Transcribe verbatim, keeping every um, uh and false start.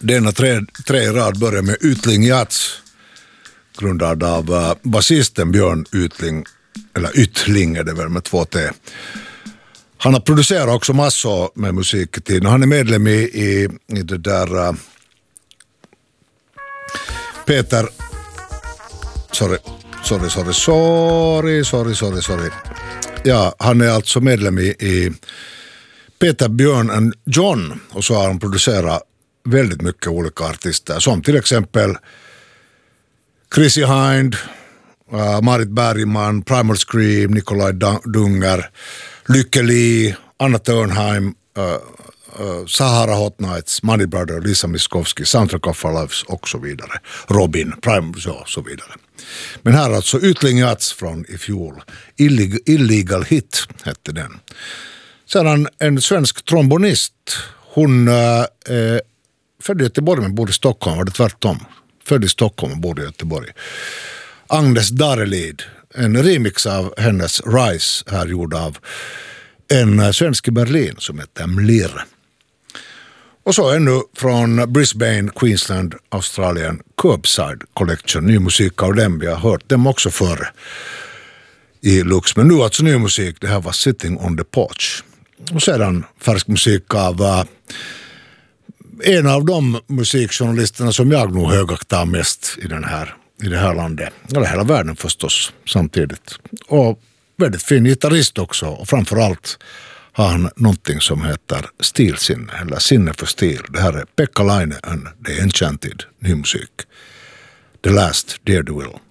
Denna tre, tre rad börjar med Ytling Jats, grundad av uh, basisten Björn Ytling, eller Ytling är det väl med två T. Han har producerat också massor med musik i tiden. Han är medlem i, i, i det där uh, Peter sorry, sorry, sorry, sorry, sorry, sorry, sorry. Ja, han är alltså medlem i, i Peter, Björn and John, och så har han producerat väldigt mycket olika artister, som till exempel Chrissy Hind, uh, Marit Bergman, Primal Scream, Nikolaj Dunger, Lykke Li, Anna Törnheim, uh, uh, Sahara Hot Nights, Money Brother, Lisa Miskovsky, Soundtrack of Our Lives och så vidare. Robin, Primal, ja, så vidare. Men här alltså Ytling Jats från i fjol. Illeg- Illegal Hit hette den. Sedan en svensk trombonist. Hon är eh, född i Göteborg men bor i Stockholm. Var det tvärtom? Född i Stockholm och bor i Göteborg. Agnes Darelid. En remix av hennes Rise här gjord av en svensk i Berlin som heter Mlir. Och så ännu från Brisbane, Queensland, Australien, Curbside Collection. Ny musik av dem. Vi har hört dem också förr i Lux. Men nu alltså ny musik. Det här var Sitting on the Porch. Och sedan färsk musik av uh, en av de musikjournalisterna som jag nog högaktar mest i, den här, i det här landet. Eller hela världen förstås samtidigt. Och väldigt fin gitarrist också. Och framförallt har han någonting som heter stilsinne, eller sinne för stil. Det här är Pekka Laine and The Enchanted, ny musik. The Last Daredevil.